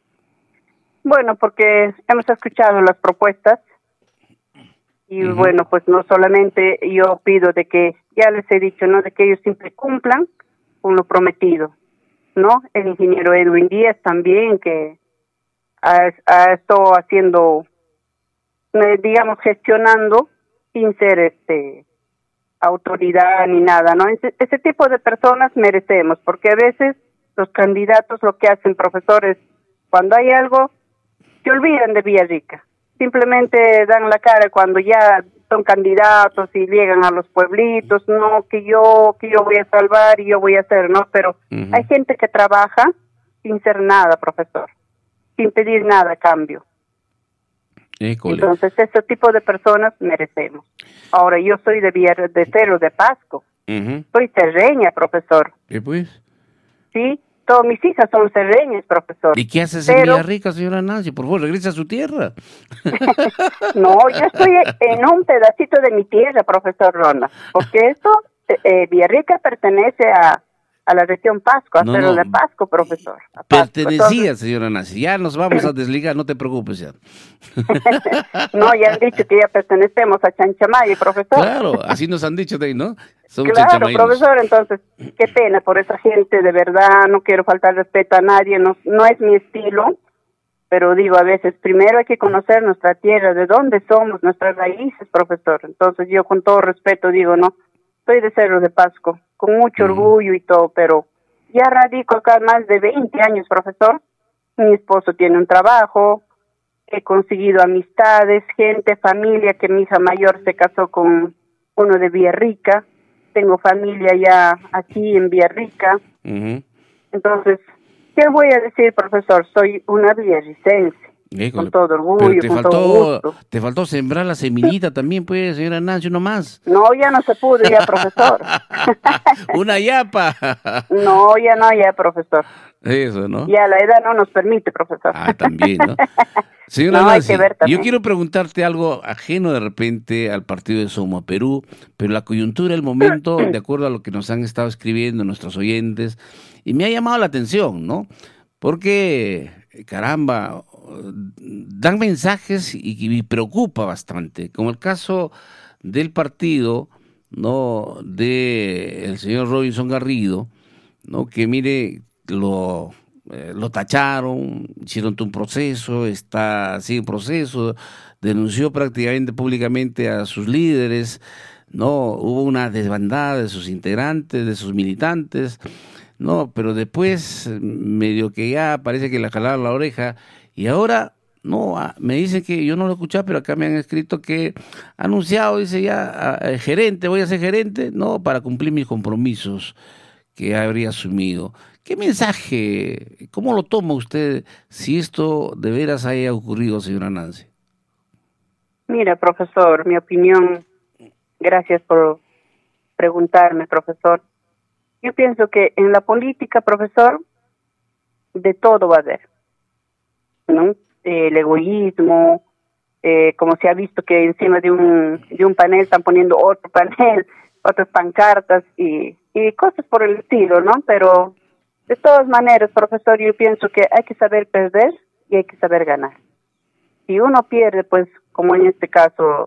bueno, porque hemos escuchado las propuestas y Ujú. bueno, pues no solamente yo pido de que, ya les he dicho, ¿no? De que ellos siempre cumplan con lo prometido, ¿no? El ingeniero Edwin Díaz también, que ha, ha estado haciendo, eh, digamos, gestionando sin ser este autoridad ni nada, ¿no? Ese, ese tipo de personas merecemos, porque a veces los candidatos lo que hacen, profesores, cuando hay algo, se olvidan de Villarrica. Simplemente dan la cara cuando ya son candidatos y llegan a los pueblitos, no, que yo, que yo voy a salvar y yo voy a hacer, ¿no? Pero Ujú. hay gente que trabaja sin ser nada, profesor, sin pedir nada a cambio. École. Entonces, ese tipo de personas merecemos. Ahora, yo soy de Villar de Cerro de Pasco, Ujú. soy serreña, profesor, ¿Y pues? ¿sí? Todas mis hijas son serreñas, profesor. ¿Y qué haces en Pero- Villarrica, señora Nancy? Por favor, regrese a su tierra. No, yo estoy en un pedacito de mi tierra, profesor Ronda, porque esto, eh, eh, Villarrica pertenece a, a la región Pasco, a No, Cerro no. de Pasco, profesor. a Pasco. Pertenecía, señora Nancy. Ya nos vamos a desligar, no te preocupes ya. Entonces, no, ya han dicho que ya pertenecemos a Chanchamay, profesor. Claro, así nos han dicho de ahí, ¿no? Somos Claro, chanchamaynos. profesor, entonces, qué pena por esa gente, de verdad, no quiero faltar respeto a nadie, no, no es mi estilo, pero digo, a veces, primero hay que conocer nuestra tierra, de dónde somos, nuestras raíces, profesor. Entonces, yo con todo respeto digo, no, soy de Cerro de Pasco, con mucho Ujú. orgullo y todo, pero ya radico acá más de veinte años, profesor. Mi esposo tiene un trabajo, he conseguido amistades, gente, familia, que mi hija mayor se casó con uno de Villarrica, tengo familia ya aquí en Villarrica, Ujú. entonces, ¿qué voy a decir, profesor? Soy una villarricense, École. con todo Pero orgullo, te con todo faltó, gusto. te faltó sembrar la semillita también, pues, señora Nancy, uno más. No, ya no se pudo ya, profesor. Una yapa. No, ya no, ya, profesor. Eso, ¿no? Ya la edad no nos permite, profesor. Ah, también, ¿no? Señora No, hay Nancy, que ver también. yo quiero preguntarte algo ajeno de repente al partido de Soma Perú, pero la coyuntura, el momento, de acuerdo a lo que nos han estado escribiendo nuestros oyentes, y me ha llamado la atención, ¿no? Porque, caramba, dan mensajes y, y preocupa bastante, como el caso del partido, ¿no? De el señor Robinson Garrido, ¿no? Que mire, lo, eh, lo tacharon, hicieron todo un proceso, está así en proceso, denunció prácticamente públicamente a sus líderes, ¿no? Hubo una desbandada de sus integrantes, de sus militantes, ¿no? Pero después, eh, medio que ya parece que le jalaron la oreja, y ahora, no, ah, me dicen que yo no lo escuché, pero acá me han escrito que ha anunciado, dice ya, ah, eh, gerente, voy a ser gerente, no, para cumplir mis compromisos que habría asumido. ¿Qué mensaje, cómo lo toma usted si esto de veras haya ocurrido, señora Nancy? Mira, profesor, mi opinión, gracias por preguntarme, profesor. Yo pienso que en la política, profesor, de todo va a haber, ¿no? El egoísmo, eh, como se ha visto que encima de un de un panel están poniendo otro panel, otras pancartas y, y cosas por el estilo, ¿no? Pero de todas maneras, profesor, yo pienso que hay que saber perder y hay que saber ganar. Si uno pierde, pues, como en este caso,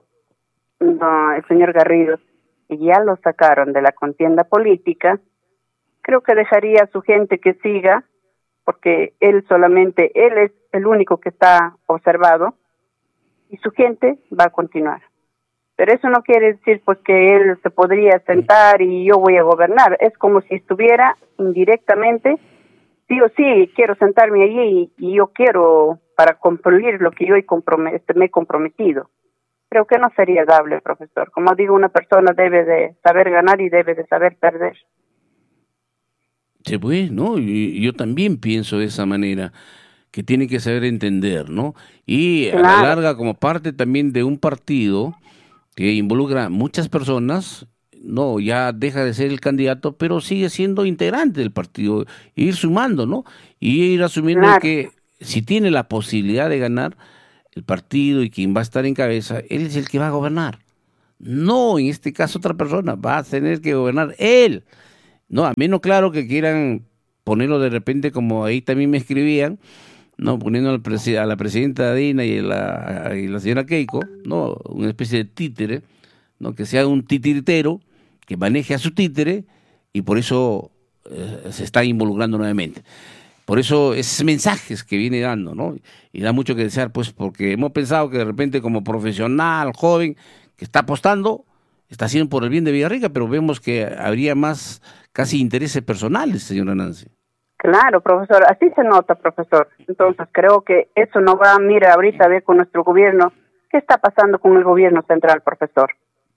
no, el señor Garrido, y ya lo sacaron de la contienda política, creo que dejaría a su gente que siga, porque él solamente, él es el único que está observado, y su gente va a continuar. Pero eso no quiere decir pues que él se podría sentar y yo voy a gobernar. Es como si estuviera indirectamente, sí o sí, quiero sentarme allí y, y yo quiero para cumplir lo que yo he compromet- me he comprometido. Creo que no sería dable, profesor. Como digo, una persona debe de saber ganar y debe de saber perder. Sí, pues, ¿no? Y yo también pienso de esa manera, que tiene que saber entender, ¿no? Y a la Claro. larga, como parte también de un partido que involucra muchas personas, no, ya deja de ser el candidato, pero sigue siendo integrante del partido, e ir sumando, ¿no? Y ir asumiendo Claro. que si tiene la posibilidad de ganar el partido y quien va a estar en cabeza, él es el que va a gobernar. No, en este caso otra persona, va a tener que gobernar él. No, a menos claro que quieran ponerlo de repente, como ahí también me escribían, no, poniendo al presi- a la presidenta Dina y la, y la señora Keiko, no, una especie de títere, no, que sea un titiritero que maneje a su títere y por eso eh, se está involucrando nuevamente. Por eso esos mensajes que viene dando, ¿no? Y da mucho que desear, pues, porque hemos pensado que de repente como profesional, joven, que está apostando, está haciendo por el bien de Villarrica, pero vemos que habría más casi intereses personales, señora Nancy. Claro, profesor, así se nota, profesor. Entonces creo que eso no va, mira, ahorita a ver con nuestro gobierno, ¿qué está pasando con el gobierno central, profesor?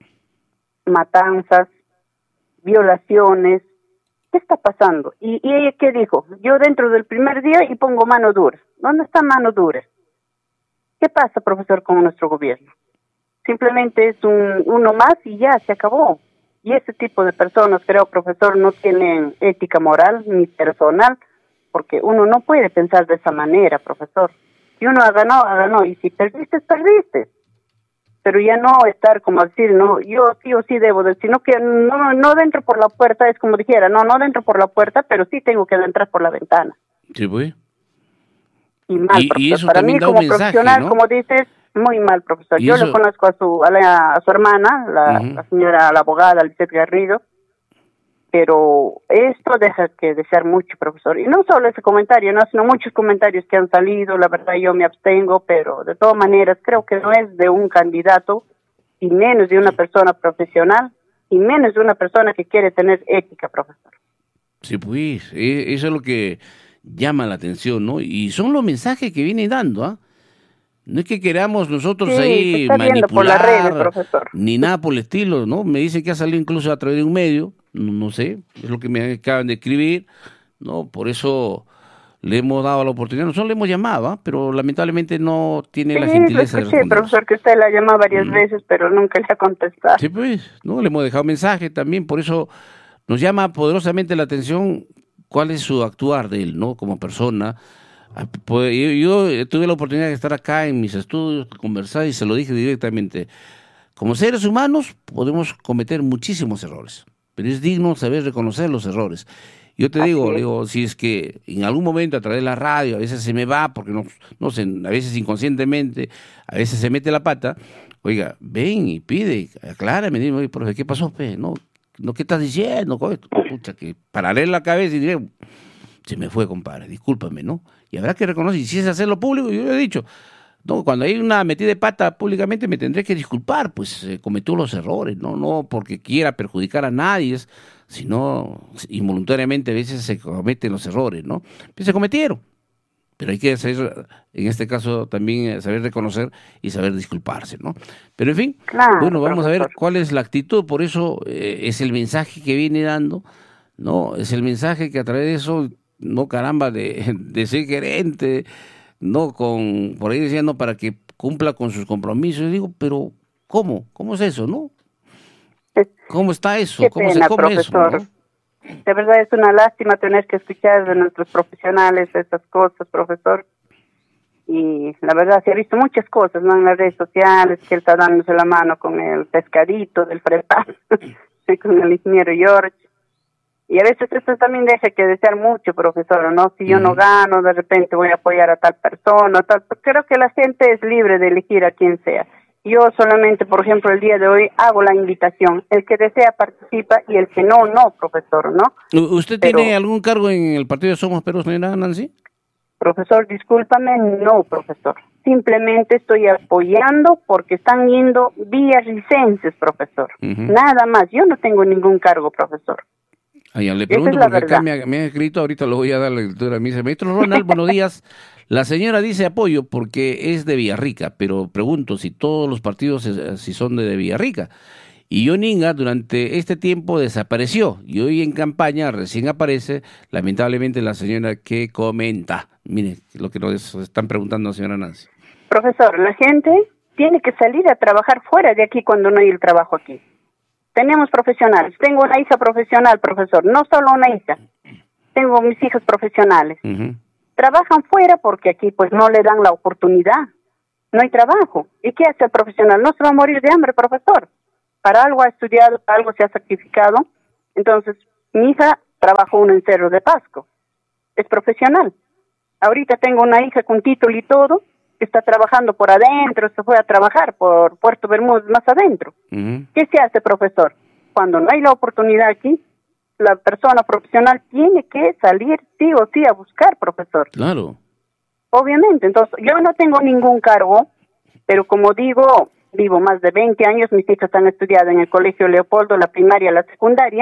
Matanzas, violaciones, ¿qué está pasando? ¿Y, y ella qué dijo? Yo dentro del primer día y pongo mano dura. ¿Dónde está mano dura? ¿Qué pasa, profesor, con nuestro gobierno? Simplemente es un uno más y ya, se acabó. Y ese tipo de personas, creo, profesor, no tienen ética moral ni personal, porque uno no puede pensar de esa manera, profesor. Si uno ha ganado, ha ganado, y si perdiste, perdiste. Pero ya no estar como decir, no, yo sí o sí debo, de, sino que no, no dentro por la puerta, es como dijera, no, no dentro por la puerta, pero sí tengo que entrar por la ventana. Sí, pues. Y mal, Y, profesor. y eso Para también mí, da un como mensaje, profesional, ¿no? como dices, muy mal, profesor. Y Yo eso- le conozco a su a, la, a su hermana, la, Ujú. la señora, la abogada, Lisette Garrido, pero esto deja que desear mucho, profesor. Y no solo ese comentario, no, sino muchos comentarios que han salido. La verdad, yo me abstengo, pero de todas maneras, creo que no es de un candidato, y menos de una persona profesional, y menos de una persona que quiere tener ética, profesor. Sí, pues, e- eso es lo que llama la atención, ¿no? Y son los mensajes que viene dando, ¿ah? No es que queramos nosotros Sí, se ahí está viendo por las redes, manipular, profesor. ni nada por el estilo, ¿no? Me dice que ha salido incluso a través de un medio, no, no sé, es lo que me acaban de escribir, ¿no? Por eso le hemos dado la oportunidad, nosotros le hemos llamado, ¿ah? Pero lamentablemente no tiene Sí, la lo gentileza de escuché, respondernos. profesor, que usted la llamó varias Mm. veces, pero nunca le ha contestado. Sí, pues, ¿no? Le hemos dejado mensaje también, por eso nos llama poderosamente la atención cuál es su actuar de él, ¿no? Como persona. Ah, pues, yo, yo tuve la oportunidad de estar acá en mis estudios, conversar y se lo dije directamente. Como seres humanos podemos cometer muchísimos errores, pero es digno saber reconocer los errores. Yo te Así digo, es. le digo, si es que en algún momento a través de la radio, a veces se me va, porque no, no sé, a veces inconscientemente, a veces se mete la pata, oiga, ven y pide, aclárame, dime, oye, profe, ¿qué pasó, pe? No, no, ¿qué estás diciendo? Pucha, que pararé la cabeza y diré, se me fue, compadre, discúlpame, ¿no? Y habrá que reconocer, y si es hacerlo público, yo le he dicho, no, cuando hay una metida de pata públicamente me tendré que disculpar, pues eh, cometió los errores, no, no porque quiera perjudicar a nadie, es- sino involuntariamente a veces se cometen los errores, ¿no? Pues se cometieron, pero hay que saber, en este caso también eh, saber reconocer y saber disculparse, ¿no? Pero en fin, Claro, bueno, vamos a ver profesor. cuál es la actitud, por eso eh, es el mensaje que viene dando, ¿no? Es el mensaje que a través de eso, no caramba, de, de ser gerente, no con, por ahí decían, no, para que cumpla con sus compromisos. Yo digo, pero ¿cómo? ¿Cómo es eso, no? ¿Cómo está eso? Qué ¿Cómo se pena, come eso, profesor. no? De verdad es una lástima tener que escuchar de nuestros profesionales estas cosas, profesor. Y la verdad se ha visto muchas cosas, ¿no? En las redes sociales, que él está dándose la mano con el pescadito del Frepa, con el ingeniero George. Y a veces esto también deja que desear mucho, profesor, ¿no? Si yo no Ujú. gano, de repente voy a apoyar a tal persona, tal. Creo que la gente es libre de elegir a quien sea. Yo solamente, por ejemplo, el día de hoy hago la invitación. El que desea participa y el que no, no, profesor, ¿no? U- ¿Usted Pero, tiene algún cargo en el partido de Somos Perú, señora Nancy? profesor, discúlpame, no, profesor. Simplemente estoy apoyando porque están yendo villarricenses, profesor. Ujú. Nada más. Yo no tengo ningún cargo, profesor. Ah, ya, le Esa pregunto es la porque acá verdad. me ha, me ha escrito, ahorita lo voy a dar la lectura. Me dice, maestro Ronald, buenos días. La señora dice apoyo porque es de Villarrica, pero pregunto si todos los partidos eh, si son de, de Villarrica. Y Yoninga durante este tiempo desapareció y hoy en campaña recién aparece, lamentablemente, la señora que comenta. Mire lo que nos están preguntando, señora Nancy. Profesor, la gente tiene que salir a trabajar fuera de aquí cuando no hay el trabajo aquí. tenemos profesionales. Tengo una hija profesional, profesor, no solo una hija. Tengo mis hijas profesionales. Uh-huh. Trabajan fuera porque aquí pues no le dan la oportunidad. No hay trabajo. ¿Y qué hace el profesional? No se va a morir de hambre, profesor. Para algo ha estudiado, para algo se ha sacrificado. Entonces, mi hija trabajó uno en Cerro de Pasco. Es profesional. Ahorita tengo una hija con título y todo, que está trabajando por adentro, se fue a trabajar por Puerto Bermúdez más adentro. Uh-huh. ¿Qué se hace, profesor? Cuando no hay la oportunidad aquí, la persona profesional tiene que salir sí o sí a buscar, profesor. Claro. Obviamente, entonces yo no tengo ningún cargo, pero como digo, vivo más de veinte años, mis hijas han estudiado en el Colegio Leopoldo, la primaria, la secundaria,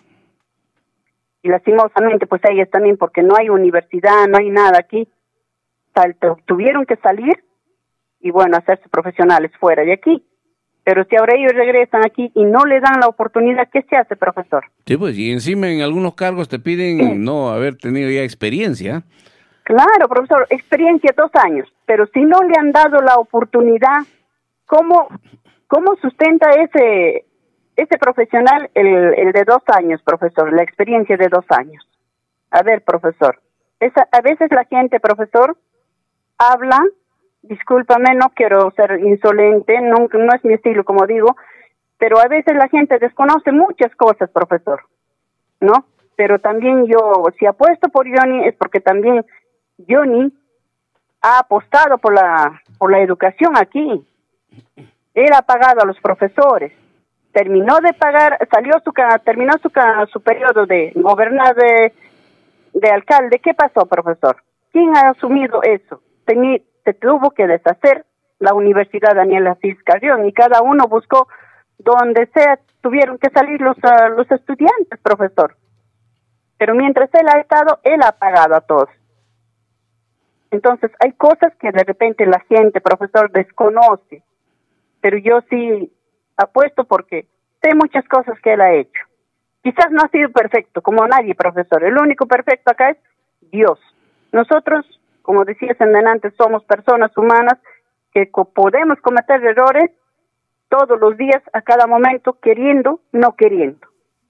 y lastimosamente pues ellas también, porque no hay universidad, no hay nada aquí, Sal, tuvieron que salir y bueno, hacerse profesionales fuera de aquí. Pero si ahora ellos regresan aquí y no le dan la oportunidad, ¿qué se hace, profesor? Sí, pues, y encima en algunos cargos te piden sí. no haber tenido ya experiencia. Claro, profesor, experiencia dos años, pero si no le han dado la oportunidad, ¿cómo, cómo sustenta ese ese profesional el, el de dos años, profesor, la experiencia de dos años? A ver, profesor, esa, a veces la gente, profesor, habla, discúlpame, no quiero ser insolente, no, no es mi estilo, como digo, pero a veces la gente desconoce muchas cosas, profesor, ¿no? Pero también yo, si apuesto por Johnny, es porque también Johnny ha apostado por la por la educación aquí. Él ha pagado a los profesores. Terminó de pagar, salió su terminó su su periodo de gobernar de, de alcalde. ¿Qué pasó, profesor? ¿Quién ha asumido eso? Tení, se tuvo que deshacer la Universidad Daniel Asís Carrión y cada uno buscó donde sea, tuvieron que salir los, uh, los estudiantes, profesor. Pero mientras él ha estado, él ha pagado a todos. Entonces, hay cosas que de repente la gente, profesor, desconoce. Pero yo sí apuesto porque sé muchas cosas que él ha hecho. Quizás no ha sido perfecto, como nadie, profesor. El único perfecto acá es Dios. Nosotros, como decías en delante, somos personas humanas que co- podemos cometer errores todos los días, a cada momento, queriendo, no queriendo.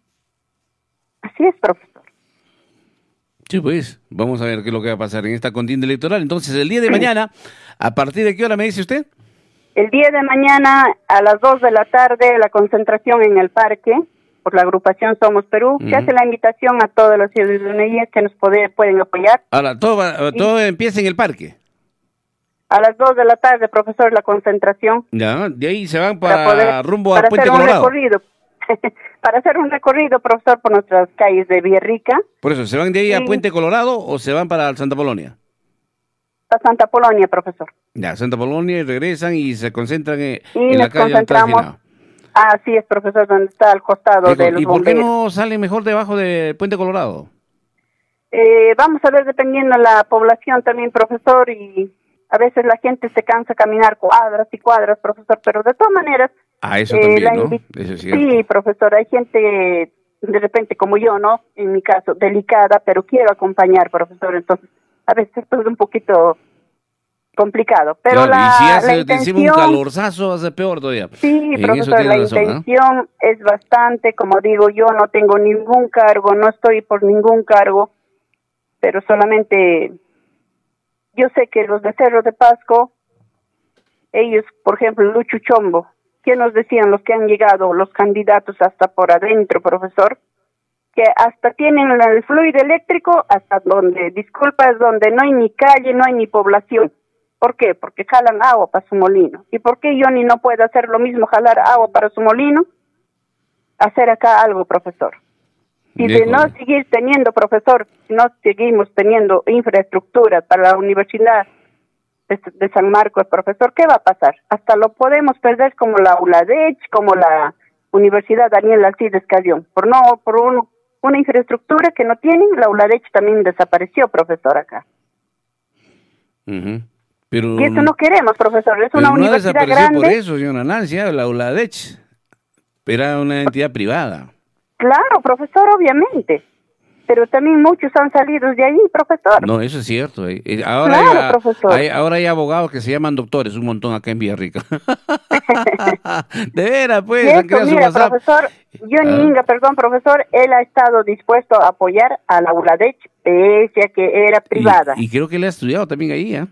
Así es, profesor. Sí, pues, vamos a ver qué es lo que va a pasar en esta contienda electoral. Entonces, el día de mañana, ¿a partir de qué hora me dice usted? El día de mañana, a las dos de la tarde, la concentración en el parque, por la agrupación Somos Perú, uh-huh. Se hace la invitación a todas las ciudadanías que nos puede, pueden apoyar. Ahora, todo, va, todo empieza en el parque. A las dos de la tarde, profesor, la concentración. Ya, de ahí se van para, para poder, rumbo a para Puente hacer Colorado. Un recorrido. Para hacer un recorrido, profesor, por nuestras calles de Villarrica. Por eso, ¿se van de ahí a Puente Colorado o se van para Santa Polonia? A Santa Polonia, profesor. Ya, Santa Polonia, y regresan y se concentran en, y en la calle concentramos. Así es, profesor, donde está al costado de los ¿Y por bomberos. qué no salen mejor debajo de Puente Colorado? Eh, vamos a ver, dependiendo de la población también, profesor, y a veces la gente se cansa de caminar cuadras y cuadras, profesor, pero de todas maneras... Ah, eso también, eh, ¿no? Eso es cierto. Sí, profesor, hay gente, de repente como yo, ¿no? En mi caso, delicada, pero quiero acompañar, profesor, entonces a veces es un poquito complicado, pero claro, la, y si hace la intención... un calorzazo, hace peor todavía. Sí, en profesor, la razón, intención ¿eh? Es bastante, como digo, yo no tengo ningún cargo, no estoy por ningún cargo, pero solamente... Yo sé que los de Cerro de Pasco, ellos, por ejemplo, Lucho Chombo, ¿qué nos decían los que han llegado, los candidatos hasta por adentro, profesor? Que hasta tienen el fluido eléctrico, hasta donde, disculpa, es donde no hay ni calle, no hay ni población. ¿Por qué? Porque jalan agua para su molino. ¿Y por qué Johnny no puede hacer lo mismo, jalar agua para su molino? Hacer acá algo, profesor. Y de no seguir teniendo, profesor, si no seguimos teniendo infraestructura para la Universidad de, de San Marcos, profesor, ¿qué va a pasar? Hasta lo podemos perder como la ULADECH, como la Universidad Daniel Alcides Carrión. Por no, por un, una infraestructura que no tienen, la ULADECH también desapareció, profesor, acá. Uh-huh. Pero, y eso no queremos, profesor, es una no universidad grande. Por eso, señora Nancy, la ULADECH era una entidad privada. Claro, profesor, obviamente. pero también muchos han salido de ahí, profesor. No, eso es cierto. Eh. Ahora, claro, hay, profesor. Hay, ahora hay abogados que se llaman doctores, un montón acá en Villarrica. De veras, pues. Eso, mira, profesor, Johnny Inga, perdón, profesor, él ha estado dispuesto a apoyar a la ULADECH, pese a que era privada. Y, y creo que él ha estudiado también ahí, ¿eh?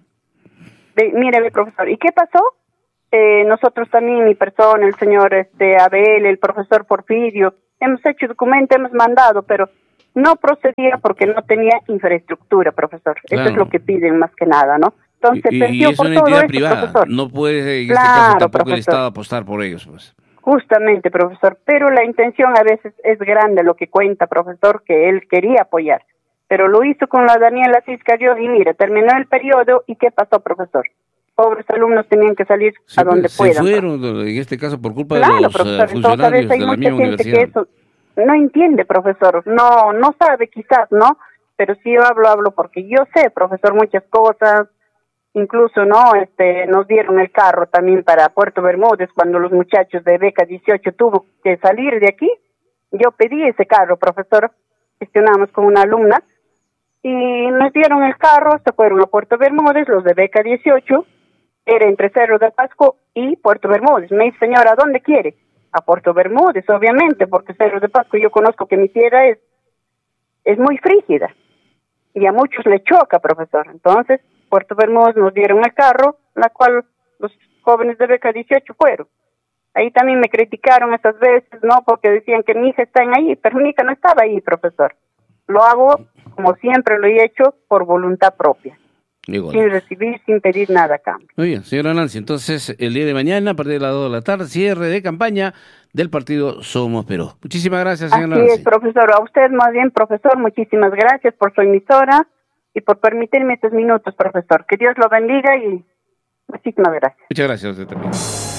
De, mire, profesor, ¿y qué pasó? Eh, nosotros también, mi persona, el señor este, Abel, el profesor Porfirio, hemos hecho documento, hemos mandado, pero no procedía porque no tenía infraestructura, profesor. Claro. Eso es lo que piden más que nada, ¿no? Entonces, y, y es una entidad privada, profesor. No puede en claro, este caso tampoco profesor. El Estado apostar por ellos, pues. Justamente, profesor, pero la intención a veces es grande, lo que cuenta, profesor, que él quería apoyar, pero lo hizo con la Daniela Ciscario y mira, terminó el periodo y ¿qué pasó, profesor? Pobres alumnos tenían que salir sí, a donde se puedan. Se fueron, profesor. En este caso, por culpa claro, de los profesor, uh, funcionarios entonces, de la misma universidad. Que eso no entiende, profesor, no no sabe quizás, ¿no? Pero si yo hablo, hablo porque yo sé, profesor, muchas cosas, incluso, ¿no? Este, nos dieron el carro también para Puerto Bermúdez cuando los muchachos de beca dieciocho tuvo que salir de aquí. Yo pedí ese carro, profesor, gestionamos con una alumna y nos dieron el carro, se fueron a Puerto Bermúdez, los de beca dieciocho, era entre Cerro de Pasco y Puerto Bermúdez. Me dice, señora, ¿a dónde quiere? A Puerto Bermúdez, obviamente, porque Cerro de Pasco yo conozco que mi tierra es, es muy frígida y a muchos le choca, profesor. Entonces, Puerto Bermúdez nos dieron el carro, la cual los jóvenes de beca dieciocho fueron. Ahí también me criticaron esas veces, ¿no? Porque decían que mi hija está ahí, pero mi hija no estaba ahí, profesor. Lo hago, como siempre lo he hecho, por voluntad propia. Igual. Sin recibir, sin pedir nada a cambio. Muy bien, señora Nancy, entonces el día de mañana, a partir de las dos de la tarde, cierre de campaña del partido Somos Perú. Muchísimas gracias, señora Nancy. Así es, profesor. A usted más bien, profesor, muchísimas gracias por su emisora y por permitirme estos minutos, profesor. Que Dios lo bendiga y muchísimas gracias. Muchas gracias a usted también.